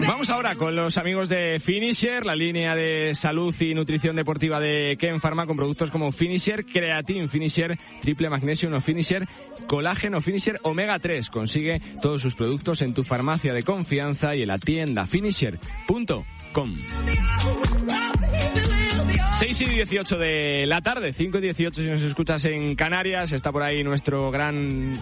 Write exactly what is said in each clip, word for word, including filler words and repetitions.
Vamos ahora con los amigos de Finisher, la línea de salud y nutrición deportiva de Ken Pharma, con productos como Finisher, Creatine Finisher, Triple Magnesium o Finisher, Colágeno Finisher, Omega tres. Consigue todos sus productos en tu farmacia de confianza y en la tienda finisher punto com. seis y dieciocho de la tarde, cinco y dieciocho si nos escuchas en Canarias. Está por ahí nuestro gran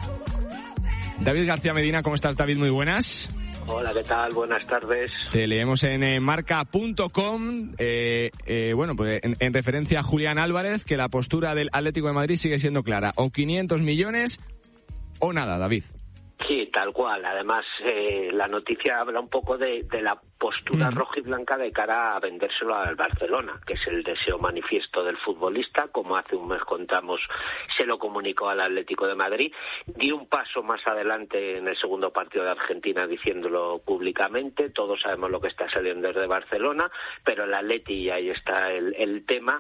David García Medina. ¿Cómo estás, David? Muy buenas. Hola, ¿qué tal? Buenas tardes. Te leemos en eh, marca punto com, eh, eh, bueno, pues en, en referencia a Julián Álvarez, que la postura del Atlético de Madrid sigue siendo clara. O quinientos millones o nada, David. Sí, tal cual. Además, eh, la noticia habla un poco de, de la postura mm. roja y blanca de cara a vendérselo al Barcelona, que es el deseo manifiesto del futbolista. Como hace un mes contamos, se lo comunicó al Atlético de Madrid. Dio un paso más adelante en el segundo partido de Argentina diciéndolo públicamente. Todos sabemos lo que está saliendo desde Barcelona, pero el Atleti, y ahí está el, el tema,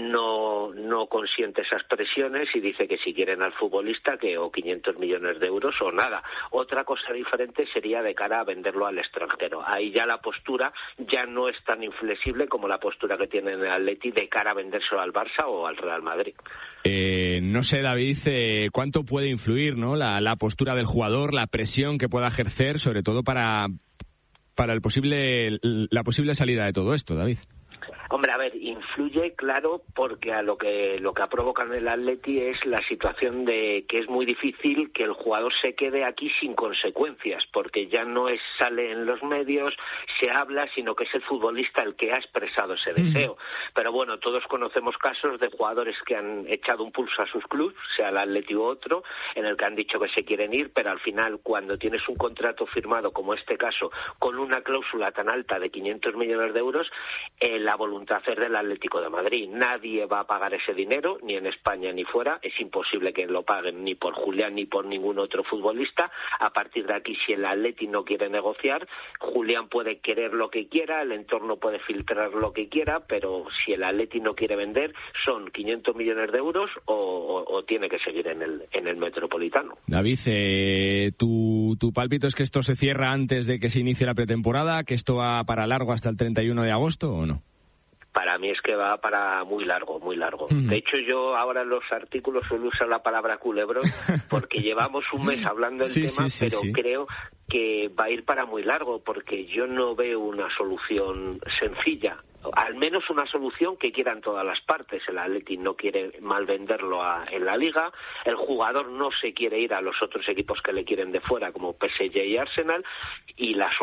no, no consiente esas presiones y dice que si quieren al futbolista, que o quinientos millones de euros o nada. Otra cosa diferente sería de cara a venderlo al extranjero. Ahí ya la postura ya no es tan inflexible como la postura que tiene el Atleti de cara a vendérselo al Barça o al Real Madrid. Eh, no sé, David, eh, cuánto puede influir, ¿no? La, la postura del jugador, la presión que pueda ejercer, sobre todo para, para el posible, la posible salida de todo esto, David. Hombre, a ver, influye, claro, porque a lo que lo que ha provocado el Atleti es la situación de que es muy difícil que el jugador se quede aquí sin consecuencias, porque ya no es sale en los medios, se habla, sino que es el futbolista el que ha expresado ese deseo. Mm. Pero bueno, todos conocemos casos de jugadores que han echado un pulso a sus clubes, sea el Atleti u otro, en el que han dicho que se quieren ir, pero al final, cuando tienes un contrato firmado, como este caso, con una cláusula tan alta de quinientos millones de euros, eh, la voluntad hacer del Atlético de Madrid. Nadie va a pagar ese dinero, ni en España ni fuera. Es imposible que lo paguen ni por Julián ni por ningún otro futbolista. A partir de aquí, si el Atleti no quiere negociar, Julián puede querer lo que quiera, el entorno puede filtrar lo que quiera, pero si el Atleti no quiere vender, son quinientos millones de euros o, o, o tiene que seguir en el, en el Metropolitano. David, eh, tu, tu pálpito es que esto se cierra antes de que se inicie la pretemporada, que esto va para largo hasta el treinta y uno de agosto, ¿o no? Para mí es que va para muy largo, muy largo. Mm. De hecho, yo ahora en los artículos suelo usar la palabra culebrón porque llevamos un mes hablando del sí, tema, sí, sí, pero sí. creo que va a ir para muy largo porque yo no veo una solución sencilla. Al menos una solución que quieran todas las partes. El Atleti no quiere mal venderlo a, en la Liga, el jugador no se quiere ir a los otros equipos que le quieren de fuera, como P S G y Arsenal, y la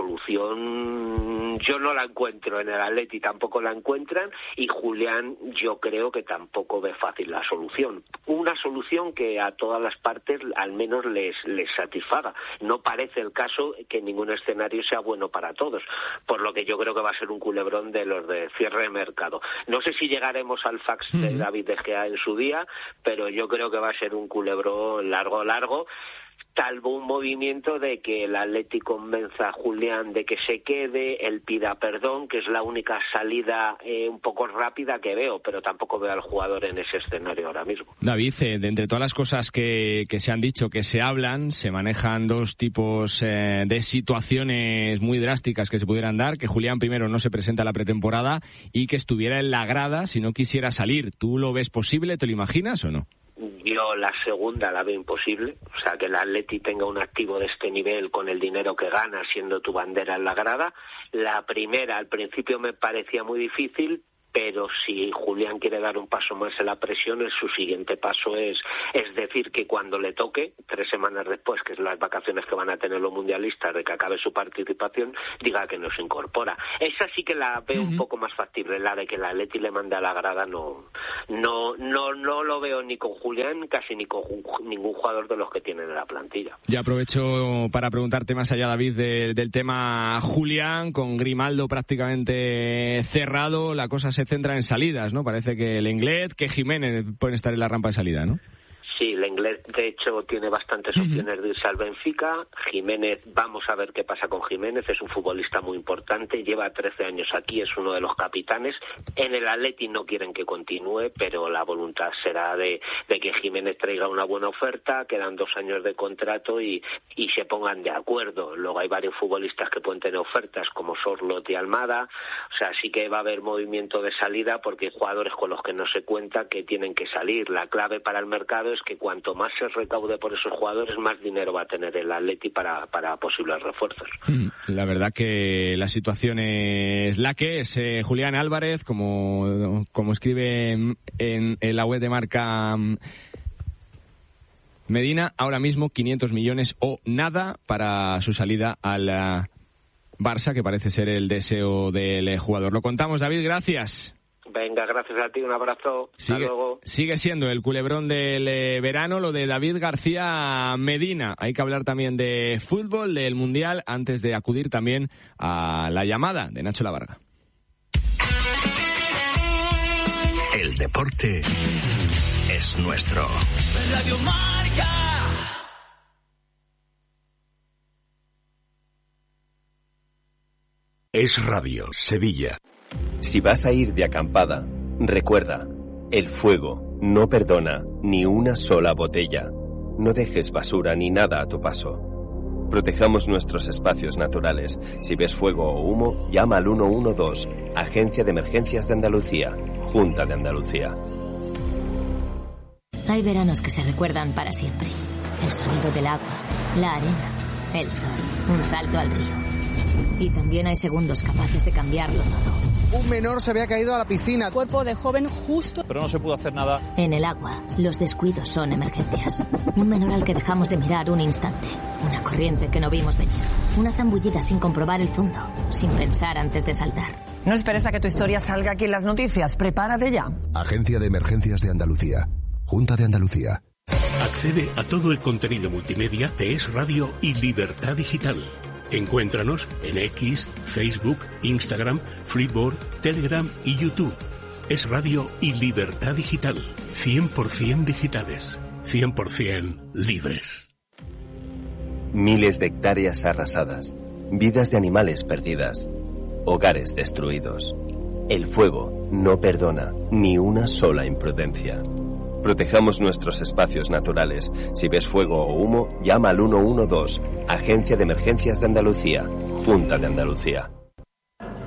solución yo no la encuentro en el Atleti, tampoco la encuentran, y Julián yo creo que tampoco ve fácil la solución. Una solución que a todas las partes al menos les, les satisfaga. No parece el caso que ningún escenario sea bueno para todos, por lo que yo creo que va a ser un culebrón de los de cierre de mercado. No sé si llegaremos al fax mm. de David De Gea en su día, pero yo creo que va a ser un culebrón largo, largo, salvo un movimiento de que el Atleti convenza a Julián de que se quede, él pida perdón, que es la única salida eh, un poco rápida que veo, pero tampoco veo al jugador en ese escenario ahora mismo. David, eh, de entre todas las cosas que, que se han dicho, que se hablan, se manejan dos tipos eh, de situaciones muy drásticas que se pudieran dar, que Julián primero no se presenta a la pretemporada y que estuviera en la grada si no quisiera salir. ¿Tú lo ves posible? ¿Te lo imaginas o no? Yo la segunda la veo imposible, o sea, que el Atleti tenga un activo de este nivel con el dinero que gana siendo tu bandera en la grada. La primera al principio me parecía muy difícil, pero si Julián quiere dar un paso más en la presión, su siguiente paso es es decir que cuando le toque, tres semanas después, que es las vacaciones que van a tener los mundialistas, de que acabe su participación, diga que no se incorpora. Esa sí que la veo uh-huh. un poco más factible, la de que el Atleti le mande a la grada, no no no no lo veo ni con Julián, casi ni con ningún jugador de los que tienen en la plantilla. Ya aprovecho para preguntarte más allá, David, de, del tema Julián, con Grimaldo prácticamente cerrado, la cosa se se centra en salidas, ¿no? Parece que el Lenglet, que Jiménez pueden estar en la rampa de salida, ¿no? Sí, el inglés de hecho tiene bastantes opciones uh-huh. de irse al Benfica. Jiménez, vamos a ver qué pasa con Jiménez, es un futbolista muy importante, lleva trece años aquí, es uno de los capitanes. En el Atleti no quieren que continúe, pero la voluntad será de, de que Jiménez traiga una buena oferta, quedan dos años de contrato y, y se pongan de acuerdo. Luego hay varios futbolistas que pueden tener ofertas como Sorloth y Almada, o sea, sí que va a haber movimiento de salida porque hay jugadores con los que no se cuenta que tienen que salir. La clave para el mercado es que cuanto más se recaude por esos jugadores, más dinero va a tener el Atleti para, para posibles refuerzos. La verdad que la situación es la que es. Eh, Julián Álvarez, como, como escribe en, en la web de Marca Medina, ahora mismo quinientos millones o nada para su salida al Barça, que parece ser el deseo del jugador. Lo contamos, David, gracias. Venga, gracias a ti, un abrazo. Sigue, Hasta luego. Sigue siendo el culebrón del eh, verano lo de David García Medina. Hay que hablar también de fútbol, del Mundial, antes de acudir también a la llamada de Nacho Lavarga. El deporte es nuestro. Radio Marca. Es Radio Sevilla. Si vas a ir de acampada, recuerda, el fuego no perdona ni una sola botella. No dejes basura ni nada a tu paso. Protejamos nuestros espacios naturales. Si ves fuego o humo, llama al uno uno dos, Agencia de Emergencias de Andalucía, Junta de Andalucía. Hay veranos que se recuerdan para siempre. El sonido del agua, la arena, el sol, un salto al río. Y también hay segundos capaces de cambiarlo todo. Un menor se había caído a la piscina. Cuerpo de joven justo. Pero no se pudo hacer nada. En el agua, los descuidos son emergencias. Un menor al que dejamos de mirar un instante. Una corriente que no vimos venir. Una zambullida sin comprobar el fondo. Sin pensar antes de saltar. No esperes a que tu historia salga aquí en las noticias. Prepárate ya. Agencia de Emergencias de Andalucía. Junta de Andalucía. Accede a todo el contenido multimedia de Es Radio y Libertad Digital. Encuéntranos en X, Facebook, Instagram, Freeboard, Telegram y YouTube. Es Radio y Libertad Digital. cien por ciento digitales. cien por ciento libres. Miles de hectáreas arrasadas. Vidas de animales perdidas. Hogares destruidos. El fuego no perdona ni una sola imprudencia. Protejamos nuestros espacios naturales. Si ves fuego o humo, llama al uno uno dos, Agencia de Emergencias de Andalucía, Junta de Andalucía.